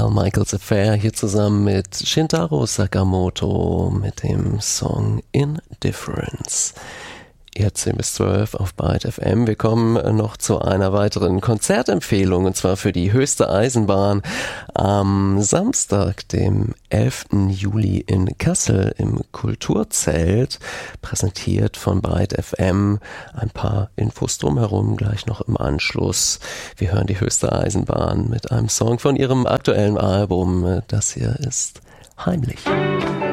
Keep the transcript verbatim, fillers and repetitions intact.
Carmichael's Affair hier zusammen mit Shintaro Sakamoto mit dem Song Indifference. Ihr zehn bis zwölf auf Byte F M. Wir kommen noch zu einer weiteren Konzertempfehlung, und zwar für die Höchste Eisenbahn am Samstag, dem elften Juli in Kassel im Kulturzelt, präsentiert von Byte F M. Ein paar Infos drumherum gleich noch im Anschluss. Wir hören die Höchste Eisenbahn mit einem Song von ihrem aktuellen Album. Das hier ist Heimlich.